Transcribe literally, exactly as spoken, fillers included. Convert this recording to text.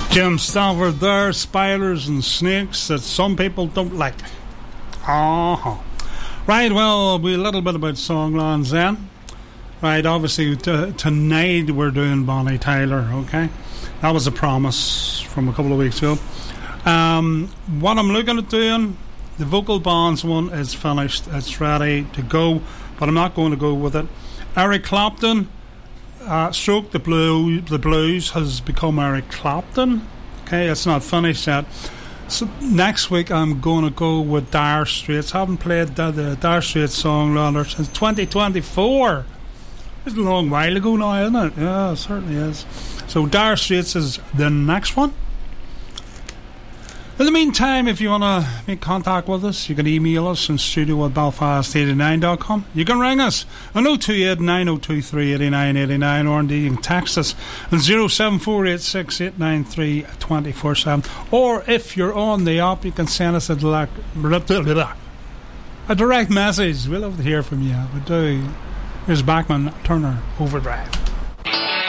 Jim Stafford there, spiders and snakes that some people don't like. Uh-huh. Right, well, we a little bit about Songlands then. Right, obviously t- tonight we're doing Bonnie Tyler, okay? That was a promise from a couple of weeks ago. Um, what I'm looking at doing, the Vocal Bonds one is finished. It's ready to go, but I'm not going to go with it. Eric Clapton, uh, Stroke the Blue, the Blues has become Eric Clapton. Okay, it's not finished yet. So next week I'm going to go with Dire Straits. I haven't played the, the Dire Straits song rather since twenty twenty-four. It's a long while ago now, isn't it? Yeah, it certainly is. So Dire Straits is the next one. In the meantime, if you want to make contact with us, you can email us in studio at belfast eighty-nine dot com. You can ring us on oh two eight, nine oh two three, eight nine eight nine, or indeed you can text us on oh seven four eight six, eight nine three, two four seven. Or if you're on the app, you can send us a direct, a direct message. We'll love to hear from you. We do. Here's Bachman Turner Overdrive.